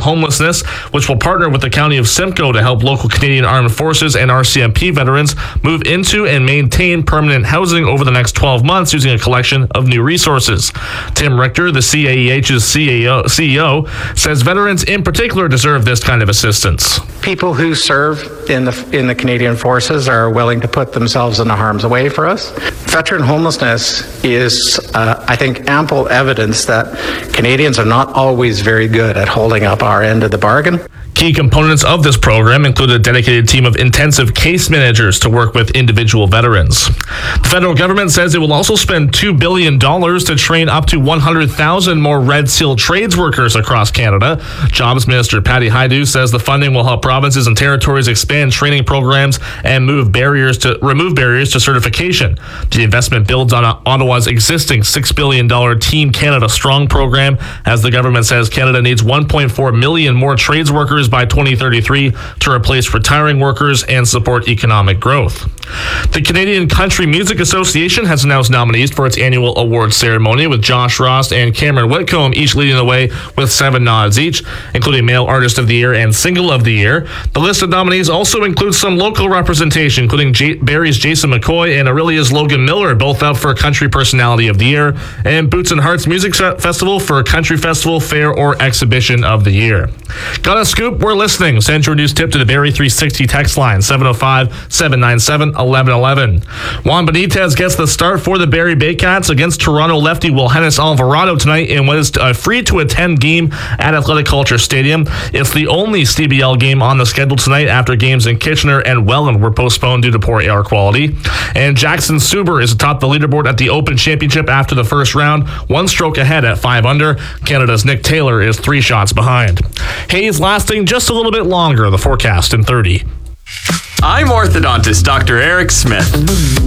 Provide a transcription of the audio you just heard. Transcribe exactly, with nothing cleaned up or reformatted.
Homelessness, which will partner with the County of Simcoe to help local Canadian Armed Forces and R C M P veterans move into and maintain permanent housing over the next twelve months using a collection of new resources. Tim Richter, the C A E H's C E O, says veterans in particular deserve this kind of assistance. People who serve in the in the Canadian Forces are willing to put themselves into harm's way for us. Veteran homelessness is, uh, I think, ample evidence that Canadians are not always very good at holding up our end of the bargain. Key components of this program include a dedicated team of intensive case managers to work with individual veterans. The federal government says it will also spend two billion dollars to train up to one hundred thousand more Red Seal trades workers across Canada. Jobs Minister Patty Hajdu says the funding will help provinces and territories expand training programs and move barriers to remove barriers to certification. The investment builds on Ottawa's existing six billion dollars Team Canada Strong program, as the government says Canada needs one point four million more trades workers by twenty thirty-three to replace retiring workers and support economic growth. The Canadian Country Music Association has announced nominees for its annual awards ceremony, with Josh Ross and Cameron Whitcomb each leading the way with seven nods each, including Male Artist of the Year and Single of the Year. The list of nominees also includes some local representation, including J- Barrie's Jason McCoy and Aurelia's Logan Miller, both up for Country Personality of the Year, and Boots and Hearts Music Festival for Country Festival, Fair, or Exhibition of the Year. Got a scoop? We're listening. Send your news tip to the Barrie three sixty text line, seven oh five, seven nine seven, eleven eleven. Juan Benitez gets the start for the Barrie Baycats against Toronto lefty Wilhelmus Alvarado tonight in what is a free-to-attend game at Athletic Culture Stadium. It's the only C B L game on the schedule tonight after games in Kitchener and Welland were postponed due to poor air quality. And Jackson Suber is atop the leaderboard at the Open Championship after the first round, one stroke ahead at five under. Canada's Nick Taylor is three shots behind. Haze lasting just a little bit longer, the forecast in thirty. I'm orthodontist Doctor Eric Smith.